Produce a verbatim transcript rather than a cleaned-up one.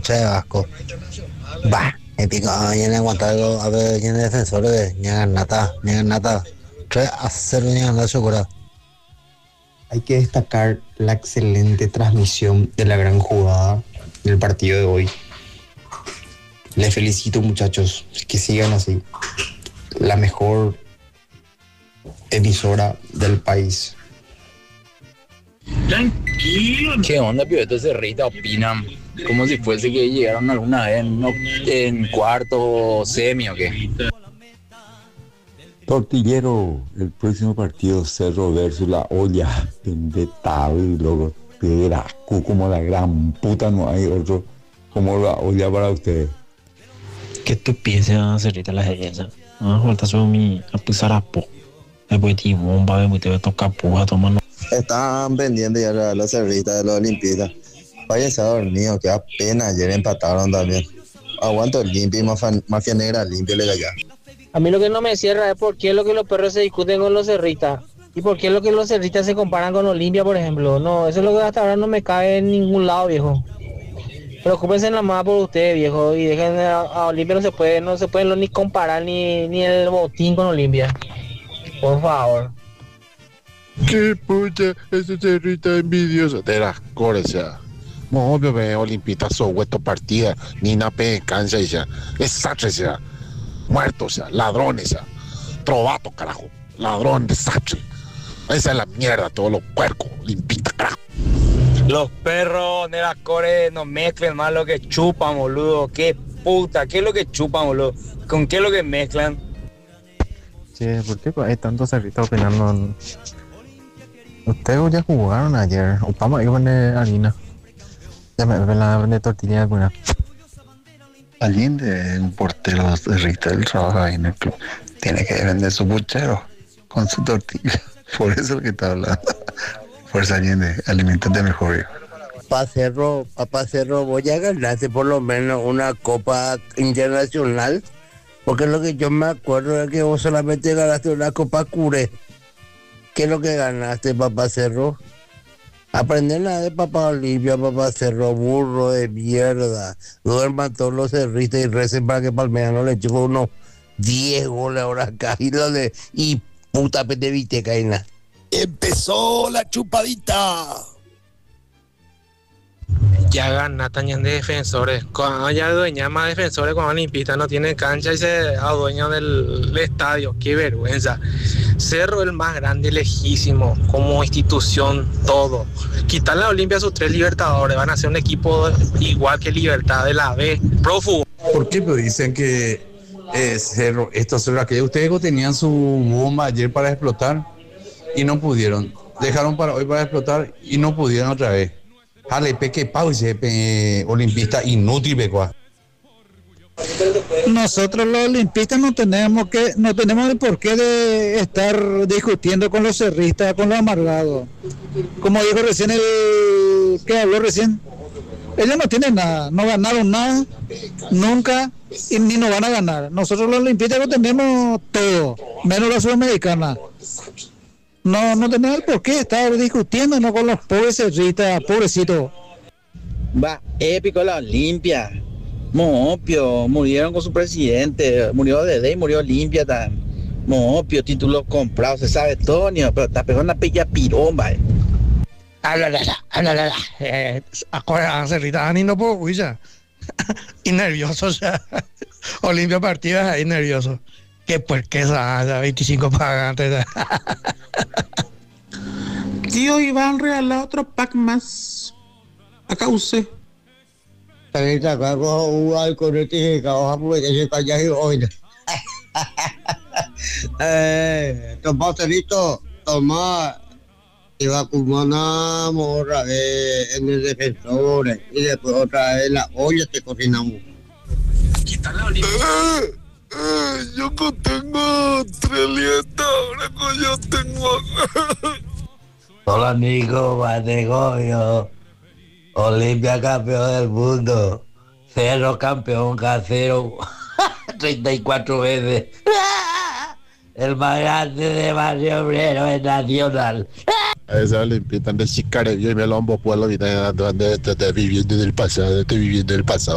Che Vasco. Bah, épico, ya no aguanta algo, a ver, ya defensores, ya nata, ya nata. tres a cero ya anda chocolate. Hay que destacar la excelente transmisión de la gran jugada del partido de hoy. Les felicito, muchachos, que sigan así. La mejor emisora del país. Tranquilo. ¿Qué onda, Pioveto Cerrita? Opinan como si fuese que llegaron alguna vez en, no, en cuarto o semi o qué. Tortillero, el próximo partido Cerro versus La Olla. Vendetado, loco. Peracu, como la gran puta, no hay otro como La Olla para ustedes. ¿Qué tú piensas, Cerrita, la esa? Ah, falta solo mi a pisar a po. Después de bomba, después te toca puja, tomando. Están vendiendo ya la, la cerrita de los olimpistas. Váyanse a dormir, que apenas ayer empataron también. Aguanto el limpio y mafia, mafia negra limpio le da ya. A mí lo que no me cierra es por qué es lo que los perros se discuten con los cerritas. Y por qué es lo que los cerritas se comparan con Olimpia, por ejemplo. No, eso es lo que hasta ahora no me cabe en ningún lado, viejo. Preocúpense nada más por ustedes, viejo. Y dejen a, a Olimpia, no se puede, no se puede ni comparar ni, ni el botín con Olimpia. Por favor. Qué puta, ese cerrita envidioso. De las cores, ya. No, obvio, ve, Olimpita, so hueto partida, ni na pe cancha, ya. Desastre, ya. Muertos, ya. Ladrones, ya. Trovato, carajo. Ladrón, desastre. Esa es la mierda, todos los puercos. Olimpita, carajo. Los perros de las cores no mezclen más lo que chupan, boludo. Qué puta, ¿qué es lo que chupan, boludo? ¿Con qué es lo que mezclan? Che, ¿por qué hay tantos cerritos opinando? Ustedes ya jugaron ayer. O vamos a ir a poner harina. Ya me ven la vender tortilla alguna. Allende, un portero de retail, trabaja ahí en el club. Tiene que vender su puchero con su tortilla. Por eso es lo que está hablando. Fuerza Allende, alimentate mejor, hijo. Papá Cerro, Papá Cerro, voy a ganarse por lo menos una copa internacional. Porque lo que yo me acuerdo es que vos solamente ganaste una copa Cure. ¿Qué es lo que ganaste, Papá Cerro? Aprender nada de Papá Olimpia, Papá Cerro, burro de mierda. Duerman todos los cerristas y recen para que Palmeiras no le chupe unos diez goles ahora acá. Y lo de, y puta pete viteca y nada. Empezó la chupadita. Ya gana tañan de defensores. Cuando ya adueña más defensores, cuando Olimpista no tiene cancha y se adueña del, del estadio. Qué vergüenza. Cerro el más grande, lejísimo, como institución, todo. Quitarle a Olimpia sus tres libertadores, van a ser un equipo igual que Libertad de la B. Prófugo. ¿Por qué? Pero dicen que eh, Cerro, estos Cerro, aquellos ustedes tenían su bomba ayer para explotar y no pudieron. Dejaron para hoy para explotar y no pudieron otra vez. Jale, peque pau, ese olimpista inútil, becua. Nosotros los olimpistas no tenemos que, no tenemos el porqué de estar discutiendo con los cerristas, con los amargados. Como dijo recién el que habló recién, ellos no tienen nada, no ganaron nada, nunca, y ni nos van a ganar. Nosotros los olimpistas lo tenemos todo, menos la sudamericana. No, no tenemos el por qué estar discutiendo, ¿no? Con los pobres cerristas, pobrecitos. Va, épico la Olimpia. Moopio, murieron con su presidente, murió Dede y murió Olimpia también. Moopio, títulos comprados, se sabe todo, niño, pero está pegando una pilla piromba. Eh. Háblala, háblala, eh, acuerda, cerrita, ni no puedo huir. Y nervioso, o sea, Olimpia partidas ahí nervioso. Qué puerquesa, veinticinco pagantes. Tío Iván, regala otro pack más. Acá usé. Ahorita acá cojo un alcohol y vamos a poder que se calla y hoy. Eh, toma, cerito, toma. Y vacunamos otra vez en el defensor y después otra vez la olla que cocinamos. Quitarle a Olimpia. Eh, yo no tengo tres lietas, ahora que yo tengo. Hola, Nico, Bategoyo. Olimpia campeón del mundo. Cerro campeón casero. treinta y cuatro veces. El más grande de Barrio Obrero es Nacional. Esa Olimpia de Chicarería y me lo han puesto viviendo del pasado, estoy viviendo del pasado.